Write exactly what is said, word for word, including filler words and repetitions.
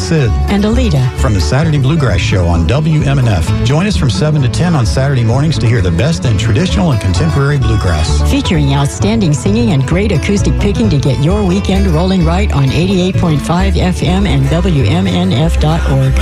Sid, and Alita from the Saturday Bluegrass Show on W M N F. Join us from seven to ten on Saturday mornings to hear the best in traditional and contemporary bluegrass. Featuring outstanding singing and great acoustic picking to get your weekend rolling right on eighty-eight point five F M and W M N F dot org.